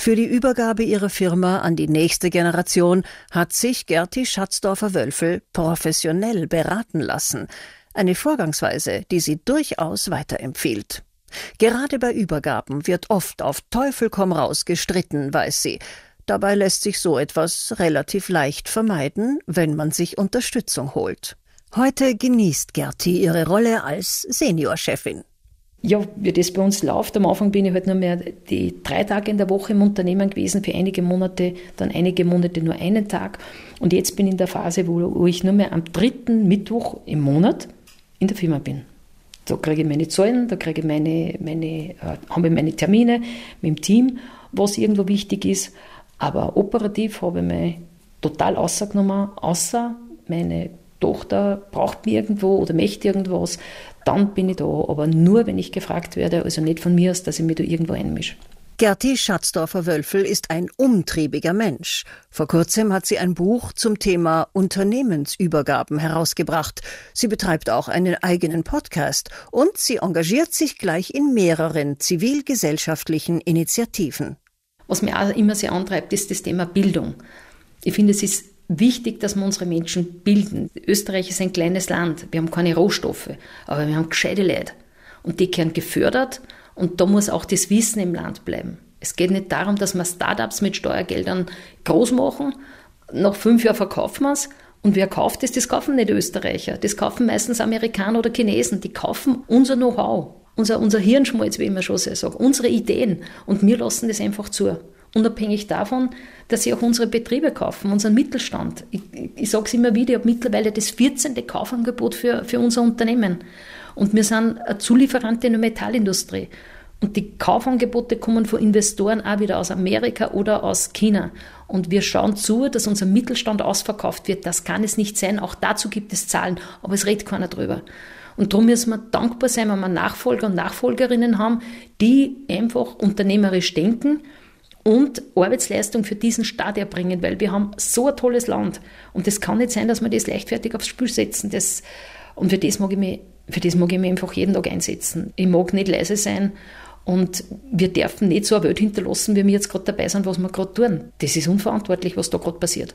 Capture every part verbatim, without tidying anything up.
Für die Übergabe ihrer Firma an die nächste Generation hat sich Gerti Schatzdorfer-Wölfel professionell beraten lassen. Eine Vorgangsweise, die sie durchaus weiterempfiehlt. Gerade bei Übergaben wird oft auf Teufel komm raus gestritten, weiß sie. Dabei lässt sich so etwas relativ leicht vermeiden, wenn man sich Unterstützung holt. Heute genießt Gerti ihre Rolle als Seniorchefin. Ja, wie das bei uns läuft, am Anfang bin ich halt nur mehr die drei Tage in der Woche im Unternehmen gewesen, für einige Monate, dann einige Monate nur einen Tag. Und jetzt bin ich in der Phase, wo ich nur mehr am dritten Mittwoch im Monat in der Firma bin. Da kriege ich meine Zahlen, da kriege ich meine, meine, äh, habe ich meine Termine mit dem Team, was irgendwo wichtig ist. Aber operativ habe ich mich total rausgenommen, außer meine Tochter braucht mich irgendwo oder möchte irgendwas, dann bin ich da. Aber nur, wenn ich gefragt werde, also nicht von mir aus, dass ich mich da irgendwo einmische. Gerti Schatzdorfer-Wölfel ist ein umtriebiger Mensch. Vor kurzem hat sie ein Buch zum Thema Unternehmensübergaben herausgebracht. Sie betreibt auch einen eigenen Podcast und sie engagiert sich gleich in mehreren zivilgesellschaftlichen Initiativen. Was mich auch immer sehr antreibt, ist das Thema Bildung. Ich finde, es ist wichtig, dass wir unsere Menschen bilden. Österreich ist ein kleines Land, wir haben keine Rohstoffe, aber wir haben gescheite Leute. Und die werden gefördert und da muss auch das Wissen im Land bleiben. Es geht nicht darum, dass wir Startups mit Steuergeldern groß machen, nach fünf Jahren verkaufen wir es und wer kauft es? Das kaufen nicht Österreicher, das kaufen meistens Amerikaner oder Chinesen, die kaufen unser Know-how, unser, unser Hirnschmalz, wie ich immer schon sage, unsere Ideen und wir lassen das einfach zu. Unabhängig davon, dass sie auch unsere Betriebe kaufen, unseren Mittelstand. Ich, ich sage es immer wieder, ich habe mittlerweile das vierzehnte Kaufangebot für, für unser Unternehmen. Und wir sind ein Zulieferant in der Metallindustrie. Und die Kaufangebote kommen von Investoren auch wieder aus Amerika oder aus China. Und wir schauen zu, dass unser Mittelstand ausverkauft wird. Das kann es nicht sein. Auch dazu gibt es Zahlen, aber es redet keiner drüber. Und darum müssen wir dankbar sein, wenn wir Nachfolger und Nachfolgerinnen haben, die einfach unternehmerisch denken und Arbeitsleistung für diesen Staat erbringen, weil wir haben so ein tolles Land. Und es kann nicht sein, dass wir das leichtfertig aufs Spiel setzen. Das, und für das mag ich mich, für das mag ich mich einfach jeden Tag einsetzen. Ich mag nicht leise sein und wir dürfen nicht so eine Welt hinterlassen, wie wir jetzt gerade dabei sind, was wir gerade tun. Das ist unverantwortlich, was da gerade passiert.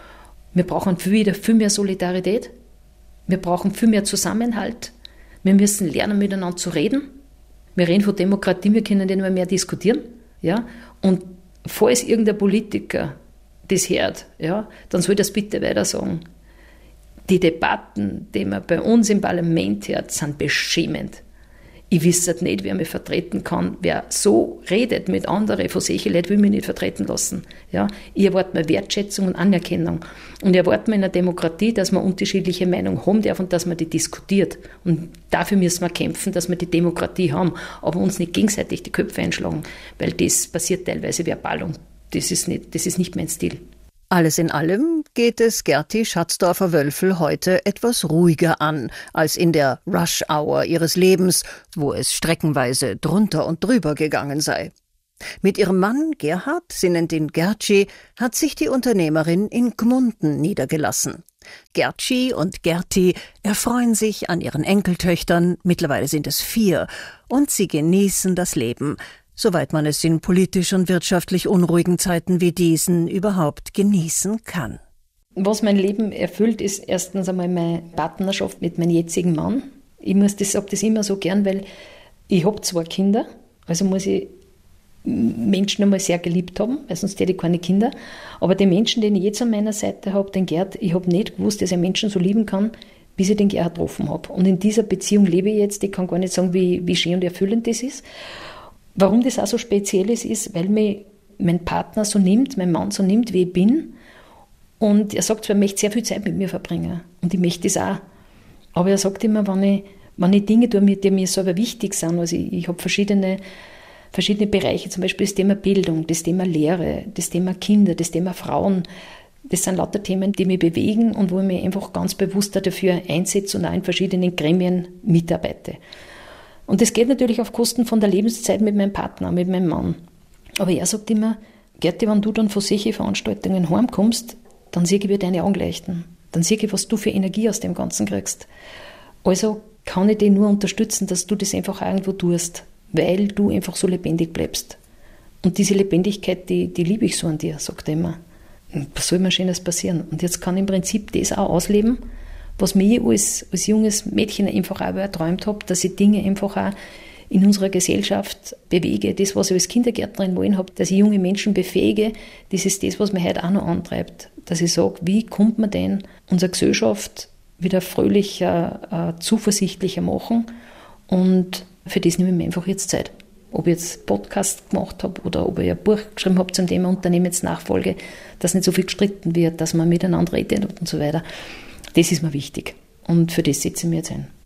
Wir brauchen viel, wieder viel mehr Solidarität. Wir brauchen viel mehr Zusammenhalt. Wir müssen lernen, miteinander zu reden. Wir reden von Demokratie, wir können nicht mehr, mehr diskutieren. Ja? Und falls irgendein Politiker das hört, ja, dann soll das bitte weiter sagen. Die Debatten, die man bei uns im Parlament hört, sind beschämend. Ich wüsste nicht, wer mich vertreten kann. Wer so redet mit anderen, von solchen Leuten will mich nicht vertreten lassen. Ja, ich erwarte mir Wertschätzung und Anerkennung. Und ich erwarte mir in einer Demokratie, dass man unterschiedliche Meinungen haben darf und dass man die diskutiert. Und dafür müssen wir kämpfen, dass wir die Demokratie haben, aber uns nicht gegenseitig die Köpfe einschlagen, weil das passiert teilweise verbal und das ist nicht, das ist nicht mein Stil. Alles in allem geht es Gerti Schatzdorfer-Wölfel heute etwas ruhiger an als in der Rush-Hour ihres Lebens, wo es streckenweise drunter und drüber gegangen sei. Mit ihrem Mann Gerhard, sie nennt ihn Gertschi, hat sich die Unternehmerin in Gmunden niedergelassen. Gertschi und Gerti erfreuen sich an ihren Enkeltöchtern, mittlerweile sind es vier, und sie genießen das Leben, soweit man es in politisch und wirtschaftlich unruhigen Zeiten wie diesen überhaupt genießen kann. Was mein Leben erfüllt, ist erstens einmal meine Partnerschaft mit meinem jetzigen Mann. Ich muss das, sage das immer so gern, weil ich habe zwei Kinder, also muss ich Menschen einmal sehr geliebt haben, weil sonst hätte ich keine Kinder. Aber den Menschen, den ich jetzt an meiner Seite habe, den Gerd, ich habe nicht gewusst, dass ich Menschen so lieben kann, bis ich den Gerhard getroffen habe. Und in dieser Beziehung lebe ich jetzt. Ich kann gar nicht sagen, wie, wie schön und erfüllend das ist. Warum das auch so speziell ist, ist, weil mich mein Partner so nimmt, mein Mann so nimmt, wie ich bin. Und er sagt zwar, er möchte sehr viel Zeit mit mir verbringen. Und ich möchte das auch. Aber er sagt immer, wenn ich, wenn ich Dinge tue, die mir selber wichtig sind, also ich, ich habe verschiedene, verschiedene Bereiche, zum Beispiel das Thema Bildung, das Thema Lehre, das Thema Kinder, das Thema Frauen. Das sind lauter Themen, die mich bewegen und wo ich mich einfach ganz bewusst dafür einsetze und auch in verschiedenen Gremien mitarbeite. Und das geht natürlich auf Kosten von der Lebenszeit mit meinem Partner, mit meinem Mann. Aber er sagt immer, Gerti, wenn du dann von solchen Veranstaltungen heimkommst, dann sehe ich, wie deine Augen leuchten. Dann sehe ich, was du für Energie aus dem Ganzen kriegst. Also kann ich dich nur unterstützen, dass du das einfach irgendwo tust, weil du einfach so lebendig bleibst. Und diese Lebendigkeit, die, die liebe ich so an dir, sagt er immer. Was soll mir Schönes passieren? Und jetzt kann ich im Prinzip das auch ausleben, was mir als, als junges Mädchen einfach auch erträumt habe, dass ich Dinge einfach auch in unserer Gesellschaft bewege. Das, was ich als Kindergärtnerin wollen habe, dass ich junge Menschen befähige, das ist das, was mich heute auch noch antreibt. Dass ich sage, wie kommt man denn unsere Gesellschaft wieder fröhlicher, äh, zuversichtlicher machen? Und für das nehme ich mir einfach jetzt Zeit. Ob ich jetzt Podcast gemacht habe oder ob ich ein Buch geschrieben habe zum Thema Unternehmensnachfolge, dass nicht so viel gestritten wird, dass man miteinander redet und so weiter. Das ist mir wichtig. Und für das setze ich mir jetzt ein.